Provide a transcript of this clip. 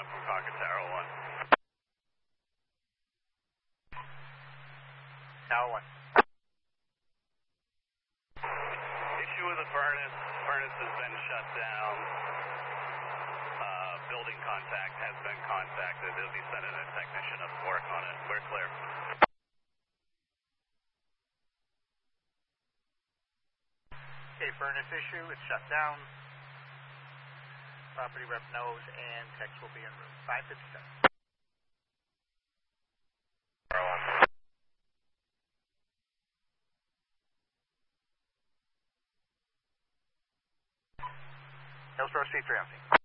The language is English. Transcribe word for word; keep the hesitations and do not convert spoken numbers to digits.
nine from Concord Tower one. Tower one. Issue with the furnace. Furnace has been shut down. Uh, building contact has been contacted. They'll be sending a technician up to work on it. We're clear. Okay, furnace issue. It's shut down. Property rep knows and techs will be en route. five fifty-seven. Hillsborough Street three on scene.